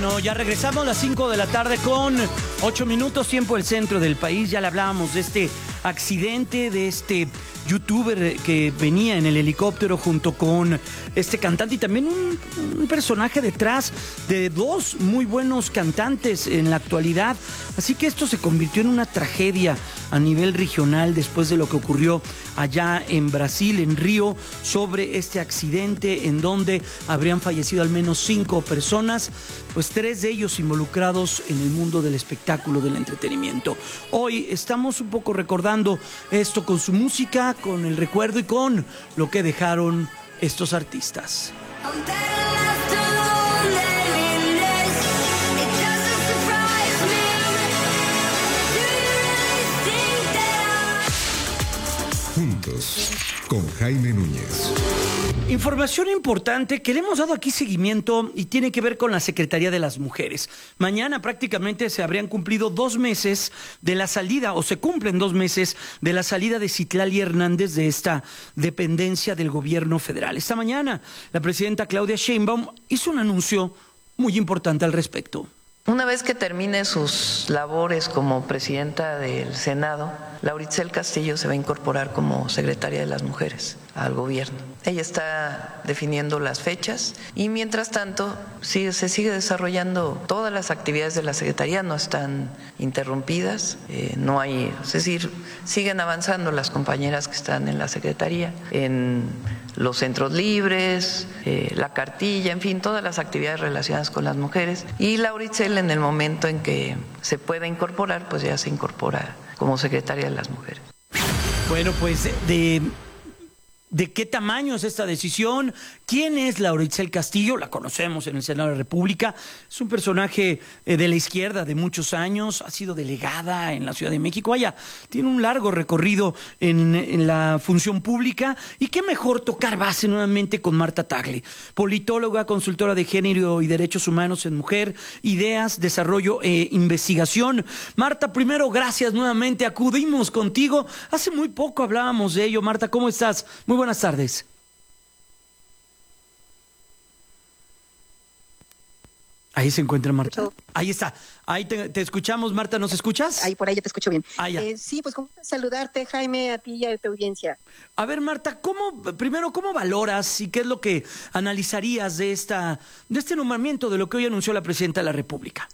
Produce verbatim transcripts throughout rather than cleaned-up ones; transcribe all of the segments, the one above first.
Bueno, ya regresamos a las cinco de la tarde con ocho minutos, tiempo del centro del país. Ya le hablábamos de este accidente, de este youtuber que venía en el helicóptero junto con este cantante y también un, un personaje detrás de dos muy buenos cantantes en la actualidad. Así que esto se convirtió en una tragedia a nivel regional después de lo que ocurrió allá en Brasil, en Río, sobre este accidente en donde habrían fallecido al menos cinco personas, pues tres de ellos involucrados en el mundo del espectáculo, del entretenimiento. Hoy estamos un poco recordando esto con su música, con el recuerdo y con lo que dejaron estos artistas. Juntos, con Jaime Núñez. Información importante que le hemos dado aquí seguimiento y tiene que ver con la Secretaría de las Mujeres. Mañana prácticamente se habrían cumplido dos meses de la salida, o se cumplen dos meses de la salida de Citlali Hernández de esta dependencia del gobierno federal. Esta mañana la presidenta Claudia Sheinbaum hizo un anuncio muy importante al respecto. Una vez que termine sus labores como presidenta del Senado, Laura Itzel Castillo se va a incorporar como secretaria de las Mujeres al gobierno. Ella está definiendo las fechas y mientras tanto sigue, se sigue desarrollando todas las actividades de la Secretaría, no están interrumpidas, eh, no hay, es decir, siguen avanzando las compañeras que están en la Secretaría, en los centros libres, eh, la cartilla, en fin, todas las actividades relacionadas con las mujeres. Y Laura Itzel, en el momento en que se pueda incorporar, pues ya se incorpora como secretaria de las Mujeres. Bueno, pues de... ¿De qué tamaño es esta decisión? ¿Quién es Laura Itzel Castillo? La conocemos en el Senado de la República. Es un personaje eh, de la izquierda de muchos años. Ha sido delegada en la Ciudad de México. Vaya, tiene un largo recorrido en, en la función pública. Y qué mejor tocar base nuevamente con Marta Tagle, politóloga, consultora de género y derechos humanos en mujer, ideas, desarrollo e investigación. Marta, primero, gracias nuevamente. Acudimos contigo. Hace muy poco hablábamos de ello. Marta, ¿cómo estás? Muy buenas tardes. Ahí se encuentra Marta. Yo. Ahí está. Ahí te, te escuchamos, Marta. ¿Nos escuchas? Ahí por ahí ya te escucho bien. Ah, ya. Eh, sí, pues como saludarte, Jaime, a ti y a tu audiencia. A ver, Marta, ¿cómo, primero, cómo valoras y qué es lo que analizarías de esta, de este nombramiento, de lo que hoy anunció la presidenta de la República?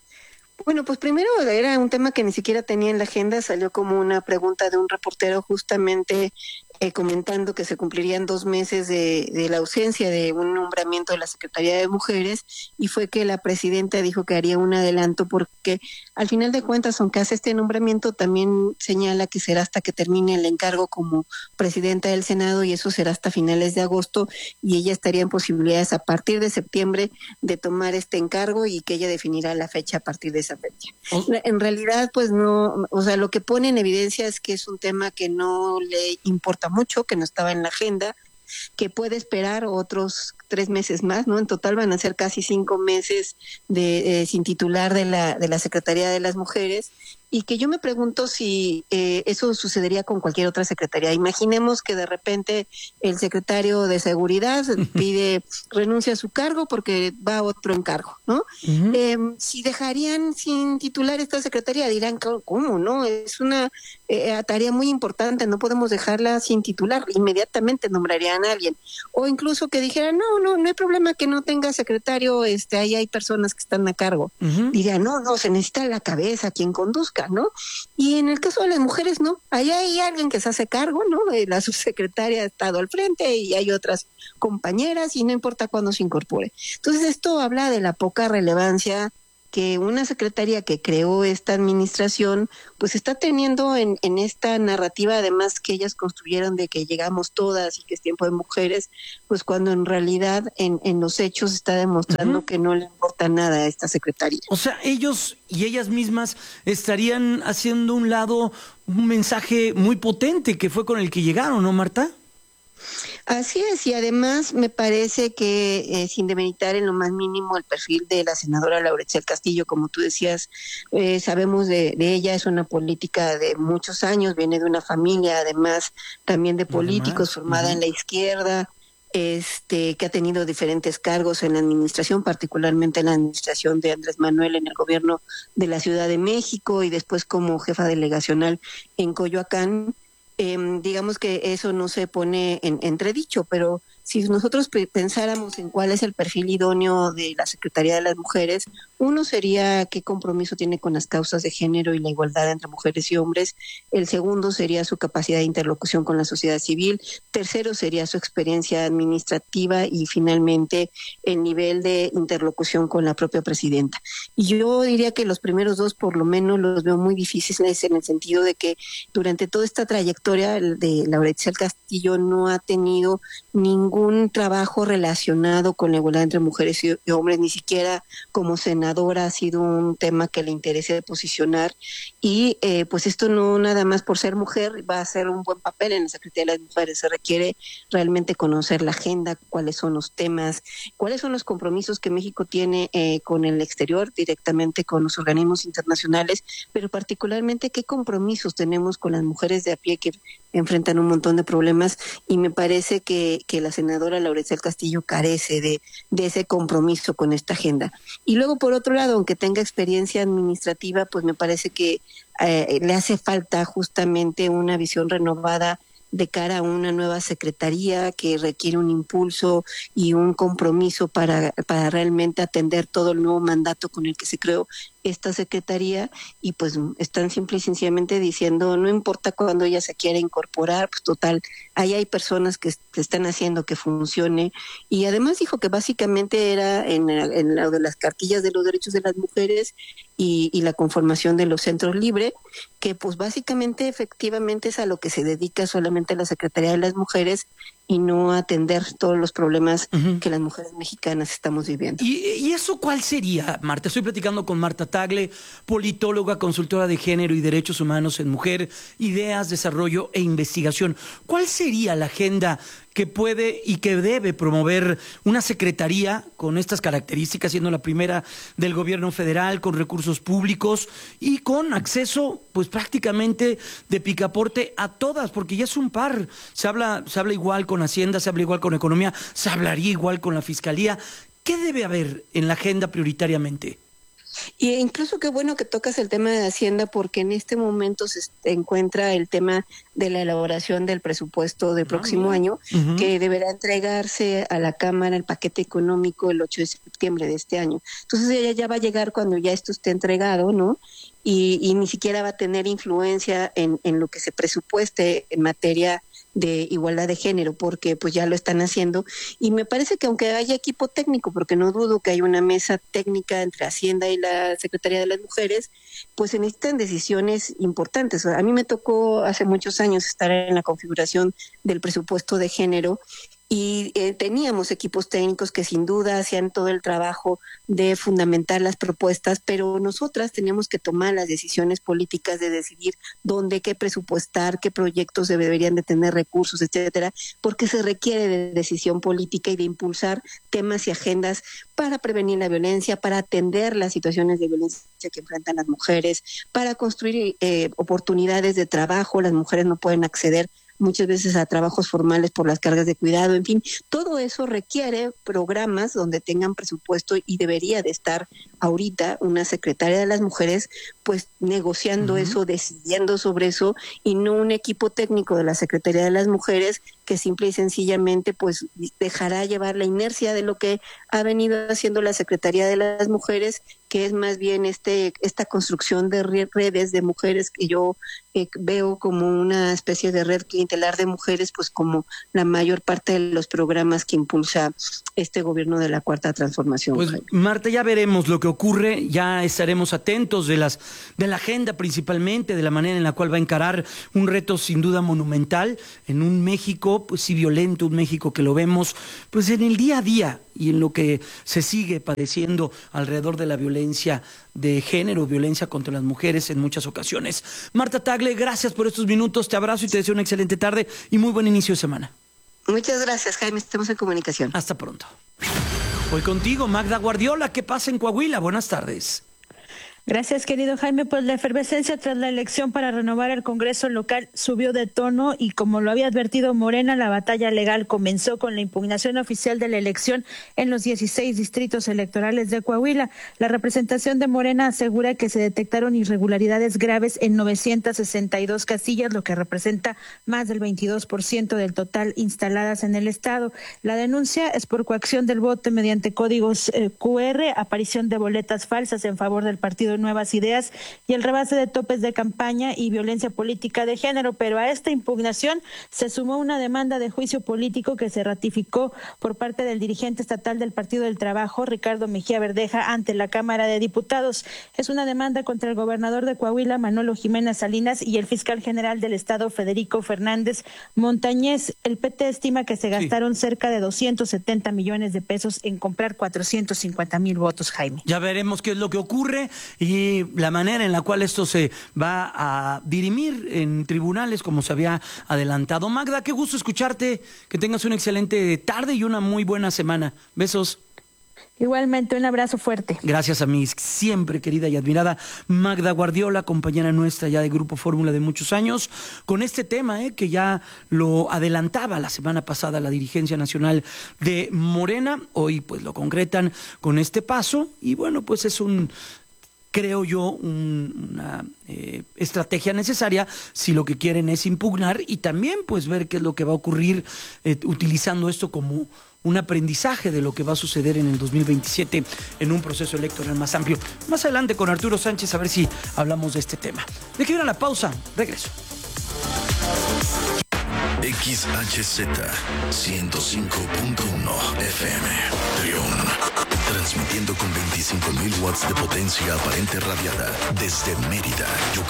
Bueno, pues primero era un tema que ni siquiera tenía en la agenda, salió como una pregunta de un reportero justamente eh, comentando que se cumplirían dos meses de, de la ausencia de un nombramiento de la Secretaría de Mujeres y fue que la presidenta dijo que haría un adelanto porque al final de cuentas, aunque hace este nombramiento, también señala que será hasta que termine el encargo como presidenta del Senado y eso será hasta finales de agosto y ella estaría en posibilidades a partir de septiembre de tomar este encargo y que ella definirá la fecha a partir de esa fecha. Oh. En realidad, pues no, o sea, lo que pone en evidencia es que es un tema que no le importa mucho, que no estaba en la agenda, que puede esperar otros tres meses más, ¿no? En total van a ser casi cinco meses de eh, sin titular de la de la Secretaría de las Mujeres y que yo me pregunto si eh, eso sucedería con cualquier otra secretaría. Imaginemos que de repente el secretario de Seguridad pide renuncia a su cargo porque va a otro encargo, ¿no? Uh-huh. Eh, si dejarían sin titular esta secretaría, dirán, ¿cómo, no? Es una eh, tarea muy importante, no podemos dejarla sin titular, inmediatamente nombrarían a alguien. O incluso que dijeran, no, no, no hay problema que no tenga secretario, este, ahí hay personas que están a cargo. Uh-huh. Dirían, no, no, se necesita la cabeza, quien conduzca, ¿no? Y en el caso de las mujeres, no, ahí hay alguien que se hace cargo, ¿no? La subsecretaria ha estado al frente y hay otras compañeras y no importa cuándo se incorpore. Entonces esto habla de la poca relevancia que una secretaría que creó esta administración pues está teniendo en, en esta narrativa, además que ellas construyeron de que llegamos todas y que es tiempo de mujeres, pues cuando en realidad en, en los hechos está demostrando uh-huh. que no le importa nada a esta secretaría. O sea, ellos y ellas mismas estarían haciendo un lado un mensaje muy potente que fue con el que llegaron, ¿no, Marta? Así es, y además me parece que eh, sin demeritar en lo más mínimo el perfil de la senadora Laura Itzel Castillo, como tú decías, eh, sabemos de, de ella, es una política de muchos años, viene de una familia además también de políticos, además, formada uh-huh. en la izquierda, este, que ha tenido diferentes cargos en la administración, particularmente en la administración de Andrés Manuel en el gobierno de la Ciudad de México y después como jefa delegacional en Coyoacán. Eh, digamos que eso no se pone en entredicho, pero si nosotros pensáramos en cuál es el perfil idóneo de la Secretaría de las Mujeres, uno sería qué compromiso tiene con las causas de género y la igualdad entre mujeres y hombres. El segundo sería su capacidad de interlocución con la sociedad civil. Tercero sería su experiencia administrativa y finalmente el nivel de interlocución con la propia presidenta. Y yo diría que los primeros dos por lo menos los veo muy difíciles en el sentido de que durante toda esta trayectoria de Laura Itzel Castillo no ha tenido ningún un trabajo relacionado con la igualdad entre mujeres y hombres, ni siquiera como senadora ha sido un tema que le interese posicionar y eh, pues esto no nada más por ser mujer va a hacer un buen papel en la Secretaría de las Mujeres, se requiere realmente conocer la agenda, cuáles son los temas, cuáles son los compromisos que México tiene eh, con el exterior, directamente con los organismos internacionales, pero particularmente qué compromisos tenemos con las mujeres de a pie que enfrentan un montón de problemas y me parece que, que la senadora Laura Itzel Castillo carece de, de ese compromiso con esta agenda. Y luego, por otro lado, aunque tenga experiencia administrativa, pues me parece que eh, le hace falta justamente una visión renovada de cara a una nueva secretaría que requiere un impulso y un compromiso para, para realmente atender todo el nuevo mandato con el que se creó esta secretaría y pues están simple y sencillamente diciendo no importa cuándo ella se quiera incorporar, pues total, ahí hay personas que están haciendo que funcione y además dijo que básicamente era en, en lo de las cartillas de los derechos de las mujeres y, y la conformación de los centros libres, que pues básicamente efectivamente es a lo que se dedica solamente la Secretaría de las Mujeres y no atender todos los problemas uh-huh. que las mujeres mexicanas estamos viviendo. ¿Y, ¿Y eso cuál sería, Marta? Estoy platicando con Marta Tagle, politóloga, consultora de género y derechos humanos en mujer, ideas, desarrollo e investigación. ¿Cuál sería la agenda que puede y que debe promover una secretaría con estas características, siendo la primera del gobierno federal, con recursos públicos y con acceso, pues prácticamente de picaporte a todas, porque ya es un par. Se habla, se habla igual con Hacienda, se habla igual con Economía, se hablaría igual con la Fiscalía. ¿Qué debe haber en la agenda prioritariamente? Y incluso qué bueno que tocas el tema de Hacienda porque en este momento se encuentra el tema de la elaboración del presupuesto del próximo ah, año uh-huh. que deberá entregarse a la Cámara el paquete económico el ocho de septiembre de este año. Entonces ella ya va a llegar cuando ya esto esté entregado, ¿no? Y, y ni siquiera va a tener influencia en, en lo que se presupueste en materia de igualdad de género, porque pues ya lo están haciendo, y me parece que aunque haya equipo técnico, porque no dudo que hay una mesa técnica entre Hacienda y la Secretaría de las Mujeres, pues se necesitan decisiones importantes. A mí me tocó hace muchos años estar en la configuración del presupuesto de género, y eh, teníamos equipos técnicos que sin duda hacían todo el trabajo de fundamentar las propuestas, pero nosotras teníamos que tomar las decisiones políticas de decidir dónde, qué presupuestar, qué proyectos deberían de tener recursos, etcétera, porque se requiere de decisión política y de impulsar temas y agendas para prevenir la violencia, para atender las situaciones de violencia que enfrentan las mujeres, para construir eh, oportunidades de trabajo. Las mujeres no pueden acceder muchas veces a trabajos formales por las cargas de cuidado, en fin, todo eso requiere programas donde tengan presupuesto y debería de estar ahorita una secretaria de las mujeres pues negociando uh-huh. eso, decidiendo sobre eso y no un equipo técnico de la Secretaría de las Mujeres que simple y sencillamente pues dejará llevar la inercia de lo que ha venido haciendo la Secretaría de las Mujeres, que es más bien este esta construcción de redes de mujeres que yo eh, veo como una especie de red clientelar de mujeres, pues como la mayor parte de los programas que impulsa este gobierno de la Cuarta Transformación. Pues Marta, ya veremos lo que ocurre, ya estaremos atentos de las de la agenda principalmente, de la manera en la cual va a encarar un reto sin duda monumental en un México, pues sí violento, un México que lo vemos pues en el día a día y en lo que se sigue padeciendo alrededor de la violencia de género, violencia contra las mujeres en muchas ocasiones. Marta Tagle, gracias por estos minutos, te abrazo y te deseo una excelente tarde y muy buen inicio de semana. Muchas gracias, Jaime, estamos en comunicación. Hasta pronto. Voy contigo, Magda Guardiola, ¿qué pasa en Coahuila? Buenas tardes. Gracias, querido Jaime. Pues la efervescencia tras la elección para renovar el Congreso local subió de tono y, como lo había advertido Morena, la batalla legal comenzó con la impugnación oficial de la elección en los dieciséis distritos electorales de Coahuila. La representación de Morena asegura que se detectaron irregularidades graves en novecientas sesenta y dos casillas, lo que representa más del veintidós por ciento del total instaladas en el estado. La denuncia es por coacción del voto mediante códigos eh, Q R, aparición de boletas falsas en favor del partido Nuevas Ideas y el rebase de topes de campaña y violencia política de género. Pero a esta impugnación se sumó una demanda de juicio político que se ratificó por parte del dirigente estatal del Partido del Trabajo, Ricardo Mejía Verdeja, ante la Cámara de Diputados. Es una demanda contra el gobernador de Coahuila, Manolo Jiménez Salinas, y el fiscal general del estado, Federico Fernández Montañez. El P T estima que se gastaron sí. cerca de doscientos setenta millones de pesos en comprar cuatrocientos cincuenta mil votos, Jaime. Ya veremos qué es lo que ocurre y la manera en la cual esto se va a dirimir en tribunales, como se había adelantado. Magda, qué gusto escucharte, que tengas una excelente tarde y una muy buena semana. Besos. Igualmente, un abrazo fuerte. Gracias a mi siempre querida y admirada Magda Guardiola, compañera nuestra ya de Grupo Fórmula de muchos años, con este tema eh, que ya lo adelantaba la semana pasada la dirigencia nacional de Morena. Hoy pues lo concretan con este paso y bueno, pues es un... creo yo, un, una eh, estrategia necesaria si lo que quieren es impugnar y también pues ver qué es lo que va a ocurrir eh, utilizando esto como un aprendizaje de lo que va a suceder en el dos mil veintisiete en un proceso electoral más amplio. Más adelante con Arturo Sánchez a ver si hablamos de este tema. De que viene la pausa, regreso. X H Z ciento cinco punto uno F M Trión, transmitiendo con veinticinco mil watts de potencia aparente radiada desde Mérida, Yucatán.